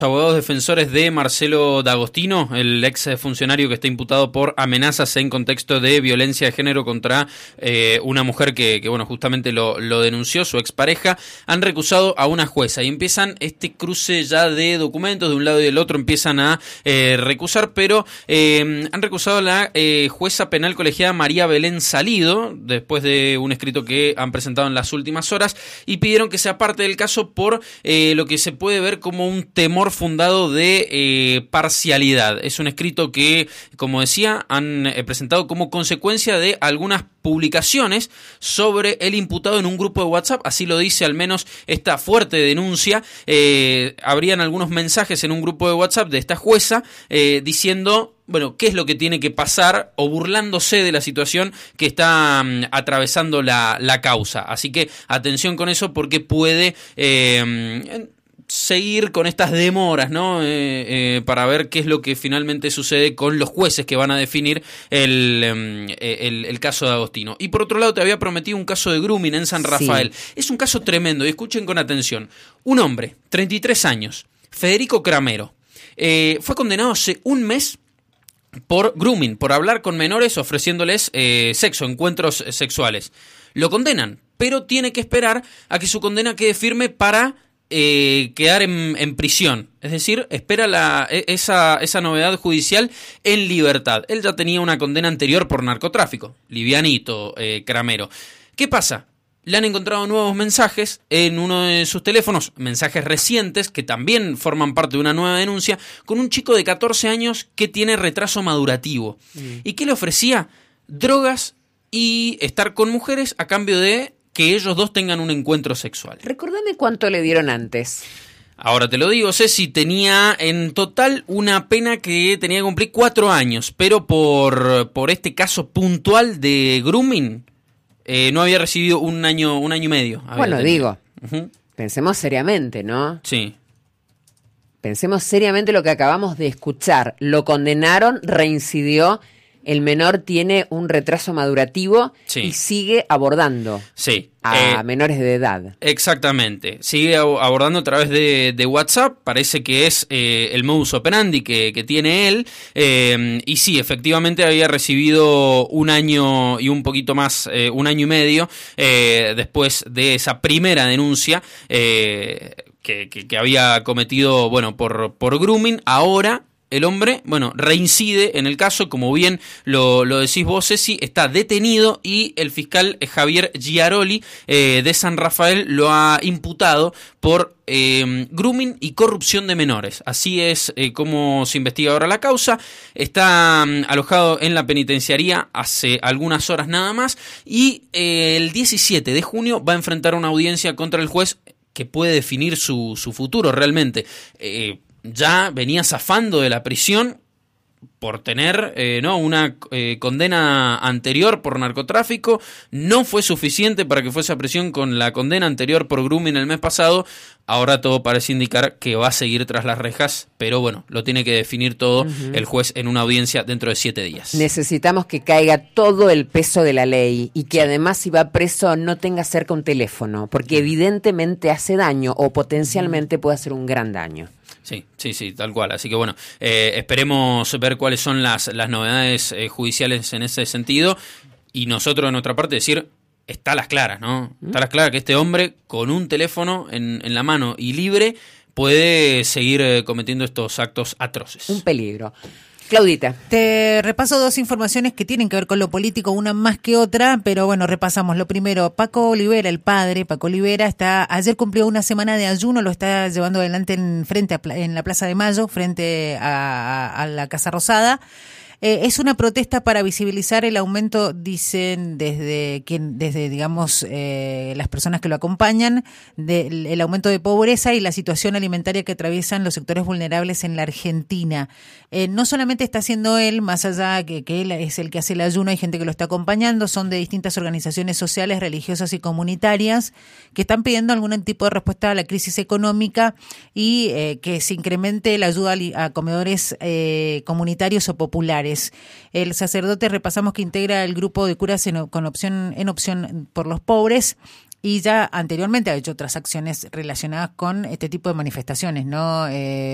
Abogados defensores de Marcelo D'Agostino, el ex funcionario que está imputado por amenazas en contexto de violencia de género contra una mujer que bueno, justamente lo denunció, su expareja, han recusado a una jueza y empiezan este cruce ya de documentos, de un lado y del otro empiezan a recusar, pero han recusado a la jueza penal colegiada María Belén Salido, después de un escrito que han presentado en las últimas horas, y pidieron que sea parte del caso por lo que se puede ver como un temor fundado de parcialidad. Es un escrito que, como decía, han presentado como consecuencia de algunas publicaciones sobre el imputado en un grupo de WhatsApp, así lo dice al menos esta fuerte denuncia. Habrían algunos mensajes en un grupo de WhatsApp de esta jueza diciendo, bueno, qué es lo que tiene que pasar o burlándose de la situación que está atravesando la causa. Así que atención con eso porque puede seguir con estas demoras, ¿no? Para ver qué es lo que finalmente sucede con los jueces que van a definir el caso de D'Agostino. Y por otro lado, te había prometido un caso de grooming en San Rafael. Sí. Es un caso tremendo, y escuchen con atención. Un hombre, 33 años, Federico Cramero, fue condenado hace un mes por grooming, por hablar con menores ofreciéndoles sexo, encuentros sexuales. Lo condenan, pero tiene que esperar a que su condena quede firme para quedar en prisión. Es decir, espera esa novedad judicial en libertad. Él ya tenía una condena anterior por narcotráfico, livianito, Cramero. ¿Qué pasa? Le han encontrado nuevos mensajes en uno de sus teléfonos, mensajes recientes que también forman parte de una nueva denuncia, con un chico de 14 años que tiene retraso madurativo. ¿Y qué le ofrecía? Drogas y estar con mujeres a cambio de que ellos dos tengan un encuentro sexual. Recordame cuánto le dieron antes. Ahora te lo digo, Ceci, tenía en total una pena que tenía que cumplir 4 años, pero por este caso puntual de grooming no había recibido un año y medio. Bueno, digo, pensemos seriamente, ¿no? Sí. Pensemos seriamente lo que acabamos de escuchar. Lo condenaron, reincidió. El menor tiene un retraso madurativo y sigue abordando a menores de edad. Exactamente. Sigue abordando a través de WhatsApp. Parece que es el modus operandi que tiene él. Y sí, efectivamente había recibido un año y un poquito más, un año y medio, después de esa primera denuncia que había cometido, bueno, por grooming. Ahora el hombre, bueno, reincide en el caso, como bien lo decís vos, Ceci, está detenido y el fiscal Javier Giaroli de San Rafael lo ha imputado por grooming y corrupción de menores. Así es como se investiga ahora la causa. Está alojado en la penitenciaría hace algunas horas nada más y el 17 de junio va a enfrentar una audiencia contra el juez que puede definir su futuro realmente. Ya venía zafando de la prisión por tener una condena anterior por narcotráfico. No fue suficiente para que fuese a prisión con la condena anterior por grooming el mes pasado. Ahora todo parece indicar que va a seguir tras las rejas, pero bueno, lo tiene que definir todo el juez en una audiencia dentro de 7 días. Necesitamos que caiga todo el peso de la ley y que además si va preso no tenga cerca un teléfono, porque evidentemente hace daño o potencialmente puede hacer un gran daño. Sí, tal cual. Así que bueno, esperemos ver cuáles son las novedades judiciales en ese sentido y nosotros de nuestra parte decir, está a las claras, ¿no? Está a las claras que este hombre con un teléfono en la mano y libre puede seguir cometiendo estos actos atroces. Un peligro. Claudita. Te repaso 2 informaciones que tienen que ver con lo político, una más que otra, pero bueno, repasamos. Lo primero, Paco Olivera, el padre, Paco Olivera, ayer cumplió una semana de ayuno, lo está llevando adelante en la Plaza de Mayo, frente a la Casa Rosada. Es una protesta para visibilizar el aumento, dicen desde digamos, las personas que lo acompañan, el aumento de pobreza y la situación alimentaria que atraviesan los sectores vulnerables en la Argentina. No solamente está haciendo él, más allá que él es el que hace el ayuno, hay gente que lo está acompañando, son de distintas organizaciones sociales, religiosas y comunitarias que están pidiendo algún tipo de respuesta a la crisis económica y que se incremente la ayuda a comedores comunitarios o populares. El sacerdote, repasamos, que integra el grupo de curas en opción por los pobres y ya anteriormente ha hecho otras acciones relacionadas con este tipo de manifestaciones, ¿no?